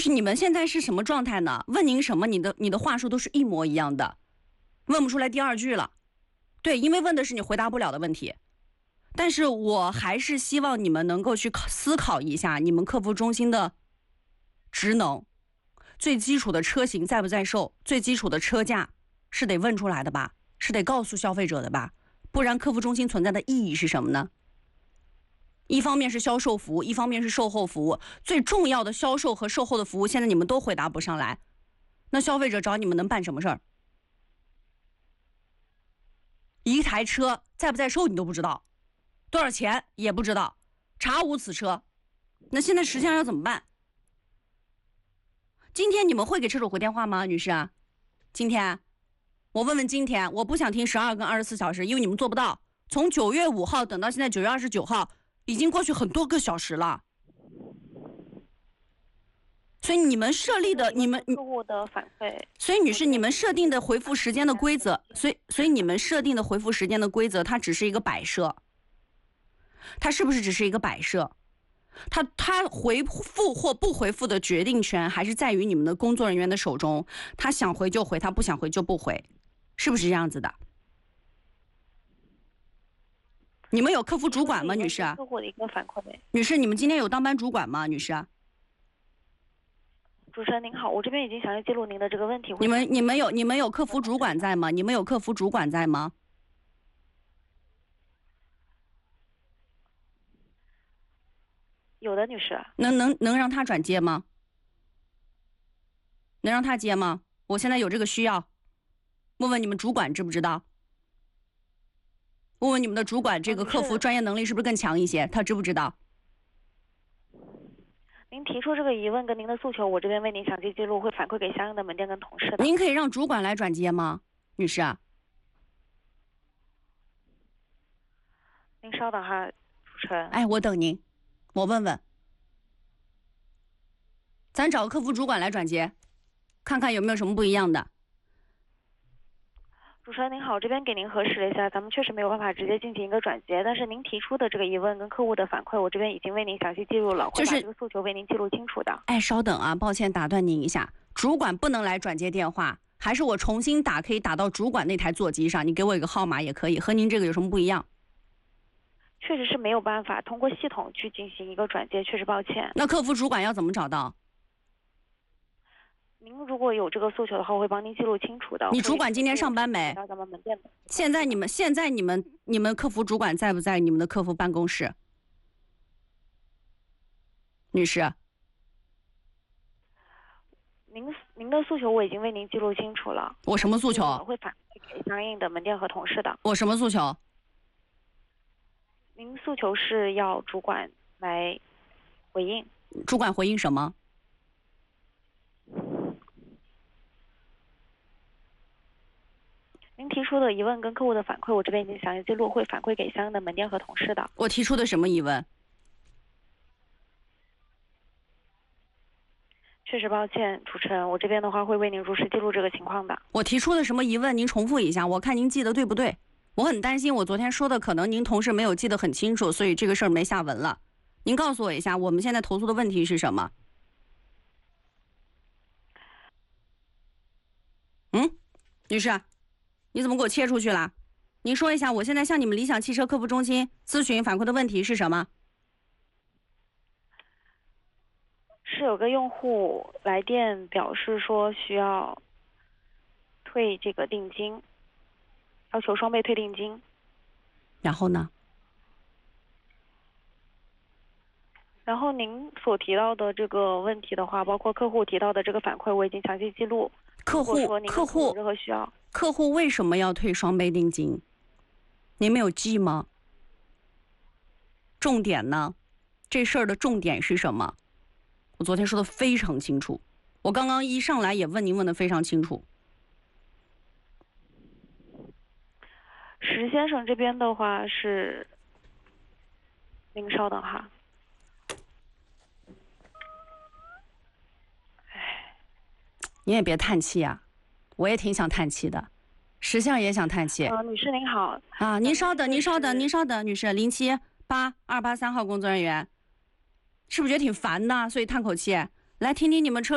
就是你们现在是什么状态呢？问您什么，你的话术都是一模一样的，问不出来第二句了。对，因为问的是你回答不了的问题。但是我还是希望你们能够去思考一下你们客服中心的职能，最基础的车型在不在售，最基础的车价是得问出来的吧，是得告诉消费者的吧，不然客服中心存在的意义是什么呢？一方面是销售服务，一方面是售后服务，最重要的销售和售后的服务现在你们都回答不上来，那消费者找你们能办什么事儿？一台车在不在售你都不知道，多少钱也不知道，查无此车，那现在实际上要怎么办？今天你们会给车主回电话吗，女士？今天我问问今天，我不想听12跟24小时，因为你们做不到。从9月5号等到现在9月29号，已经过去很多个小时了。所以你们设立的，你们客户的反馈， 所以女士，你们设定的回复时间的规则，所以你们设定的回复时间的规则，它只是一个摆设。它是不是只是一个摆设？他回复或不回复的决定权还是在于你们的工作人员的手中，他想回就回，他不想回就不回，是不是这样子的？你们有客服主管吗，女士？ 客户的一个反馈。 女士，你们今天有当班主管吗，女士？ 主持人您好，我这边已经详细记录您的这个问题。 你们有客服主管在吗？你们有客服主管在吗？ 有的，女士。 能让他转接吗？能让他接吗？我现在有这个需要，问问你们主管知不知道？问问你们的主管，这个客服专业能力是不是更强一些？他知不知道？ 您提出这个疑问跟您的诉求，我这边为您详细记录，会反馈给相应的门店跟同事的。 您可以让主管来转接吗，女士？ 您稍等哈，主持人。 哎，我等您，我问问，咱找个客服主管来转接，看看有没有什么不一样的。 主持人您好，这边给您核实了一下，咱们确实没有办法直接进行一个转接，但是您提出的这个疑问跟客户的反馈，我这边已经为您详细记录了，会把这个诉求为您记录清楚的。 哎，稍等啊，抱歉打断您一下，主管不能来转接电话，还是我重新打，可以打到主管那台座机上？你给我一个号码也可以，和您这个有什么不一样？ 确实是没有办法通过系统去进行一个转接，确实抱歉。 那客服主管要怎么找到？ 您如果有这个诉求的话，我会帮您记录清楚的。 你主管今天上班没？ 到咱们门店的。 现在你们客服主管在不在你们的客服办公室？女士， 您的诉求我已经为您记录清楚了。 我什么诉求？ 我会反馈给相应的门店和同事的。 我什么诉求？ 您诉求是要主管来回应。 主管回应什么？ 您提出的疑问跟客户的反馈，我这边已经详细记录，会反馈给相应的门店和同事的。 我提出的什么疑问？ 确实抱歉，主持人，我这边的话会为您如实记录这个情况的。 我提出的什么疑问？您重复一下，我看您记得对不对？我很担心，我昨天说的可能您同事没有记得很清楚，所以这个事儿没下文了。您告诉我一下，我们现在投诉的问题是什么？女士，你怎么给我切出去了？您说一下，我现在向你们理想汽车客服中心咨询反馈的问题是什么？ 是有个用户来电表示说需要退这个定金，要求双倍退定金。 然后呢？ 然后您所提到的这个问题的话，包括客户提到的这个反馈，我已经详细记录。 客户有任何需要， 客户为什么要退双倍定金？您没有记吗？重点呢？这事儿的重点是什么？我昨天说的非常清楚，我刚刚一上来也问您问的非常清楚。 石先生这边的话是，您稍等哈。 您也别叹气啊，我也挺想叹气的，石相也想叹气。 女士您好。 啊，您稍等，女士，0782883号工作人员，是不是觉得挺烦的？所以叹口气，来听听你们车